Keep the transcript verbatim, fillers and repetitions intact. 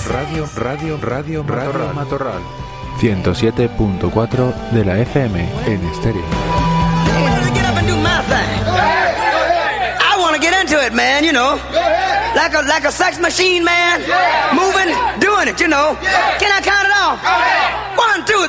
Radio, radio, radio, radio Matorral. ciento siete punto cuatro de la F M en estéreo. I want to get into it, man, you know. Like a like a sex machine, man. Moving, doing it, you know. Can I count it off? One, two,